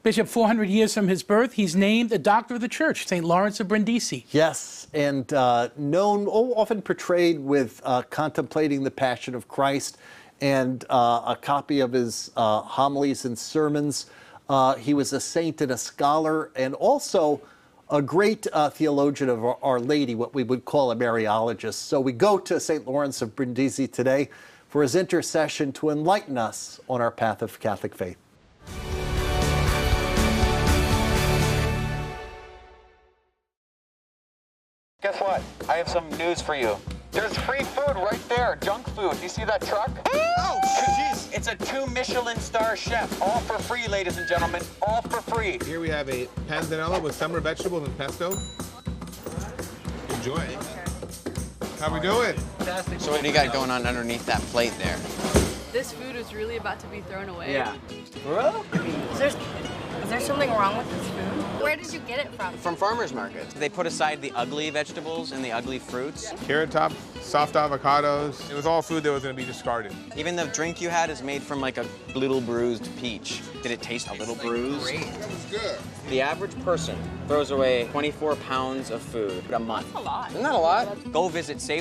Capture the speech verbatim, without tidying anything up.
Bishop, four hundred years from his birth, he's named a doctor of the church, Saint Lawrence of Brindisi. Yes, and uh, known, oh, often portrayed with uh, contemplating the Passion of Christ, and uh, a copy of his uh, homilies and sermons. Uh, he was a saint and a scholar, and also a great uh, theologian of Our, Our Lady, what we would call a Mariologist. So we go to Saint Lawrence of Brindisi today for his intercession to enlighten us on our path of Catholic faith. Guess what? I have some news for you. There's free food right there, junk food. You see that truck? Oh, jeez. It's a two Michelin star chef. All for free, ladies and gentlemen. All for free. Here we have a panzanella with summer vegetables and pesto. Enjoy. How we doing? Fantastic. So what do you got going on underneath that plate there? This food is really about to be thrown away. Yeah. Bro? Is there, is there something wrong with this food? Where did you get it from? From farmers markets. They put aside the ugly vegetables and the ugly fruits. Carrot top, soft avocados. It was all food that was going to be discarded. Even the drink you had is made from like a little bruised peach. Did it taste a little bruised? Great. It was good. The average person throws away twenty-four pounds of food a month. That's a lot. Isn't that a lot? Go visit Save